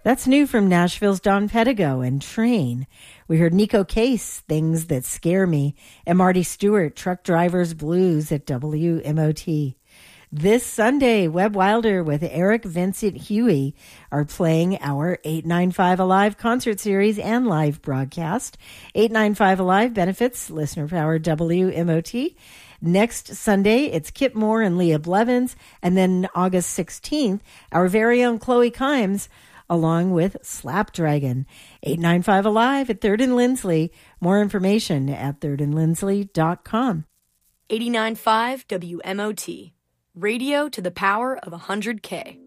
That's new from Nashville's Don Pedigo and Train. We heard Nico Case, Things That Scare Me, and Marty Stewart, Truck Drivers Blues at WMOT. This Sunday, Webb Wilder with Eric Vincent Huey are playing our 895 Alive concert series and live broadcast. 895 Alive benefits listener-powered WMOT. Next Sunday, it's Kip Moore and Leah Blevins. And then August 16th, our very own Chloe Kimes, along with Slapdragon. 895 Alive at 3rd and Lindsley. More information at thirdandlindsley.com. 89.5 WMOT. Radio to the power of 100K.